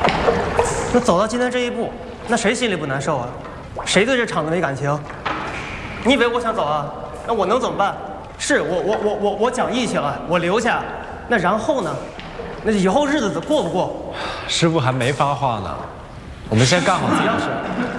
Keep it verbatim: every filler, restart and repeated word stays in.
那走到今天这一步，那谁心里不难受啊？谁对这厂子没感情？你以为我想走啊？那我能怎么办？是我我我我我讲义气了，我留下。那然后呢？那以后日子过不过？ 师傅还没发话呢，我们先干好自己的事。